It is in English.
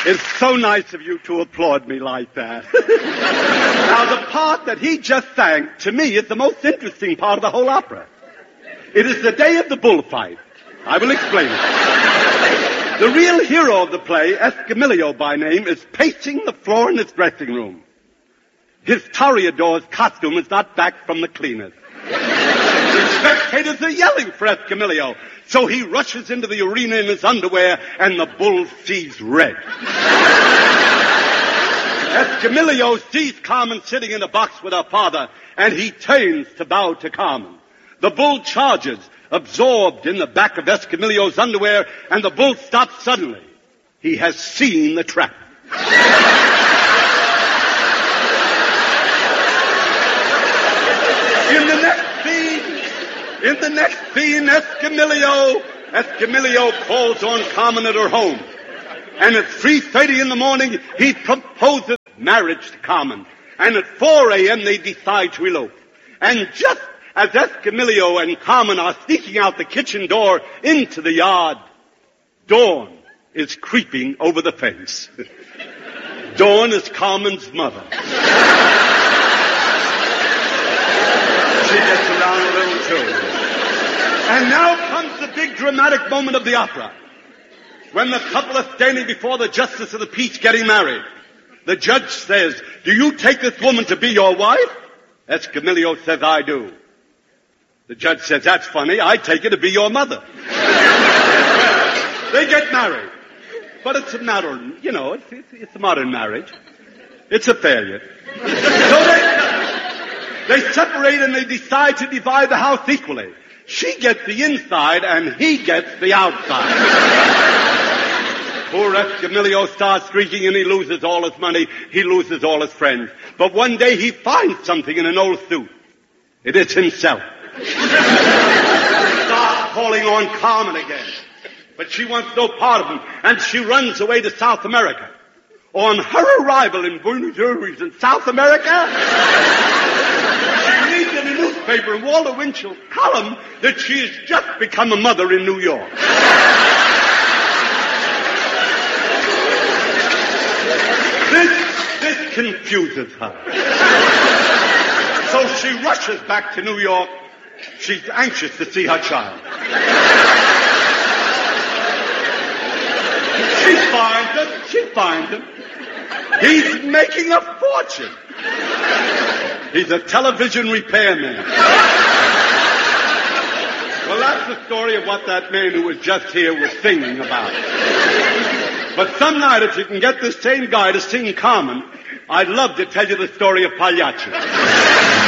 It's so nice of you to applaud me like that. Now, the part that he just sang, to me, is the most interesting part of the whole opera. It is the day of the bullfight. I will explain it. The real hero of the play, Escamillo by name, is pacing the floor in his dressing room. His toreador's costume is not back from the cleaners. The spectators are yelling for Escamillo, so he rushes into the arena in his underwear, and the bull sees red. Escamillo sees Carmen sitting in a box with her father, and he turns to bow to Carmen. The bull charges, absorbed in the back of Escamillo's underwear, and the bull stops suddenly. He has seen the trap. In the next scene, Escamillo calls on Carmen at her home. And at 3:30 in the morning, he proposes marriage to Carmen. And at 4 a.m., they decide to elope. And just as Escamillo and Carmen are sneaking out the kitchen door into the yard, Dawn is creeping over the fence. Dawn is Carmen's mother. She gets around a little too. And now comes the big dramatic moment of the opera. When the couple are standing before the justice of the peace getting married. The judge says, "Do you take this woman to be your wife?" Escamillo says, "I do." The judge says, "That's funny. I take her to be your mother." They get married. But it's a matter, it's a modern marriage. It's a failure. So they separate and they decide to divide the house equally. She gets the inside and he gets the outside. Poor Escamillo starts drinking and he loses all his money. He loses all his friends. But one day he finds something in an old suit. It is himself. He starts calling on Carmen again. But she wants no part of him, and she runs away to South America. On her arrival in Buenos Aires in South America, she reads in a newspaper in Walter Winchell's column that she has just become a mother in New York. This confuses her. So she rushes back to New York. She's anxious to see her child. She finds him. He's making a fortune. He's a television repairman. Well, that's the story of what that man who was just here was singing about. But some night, if you can get this same guy to sing Carmen, I'd love to tell you the story of Pagliacci.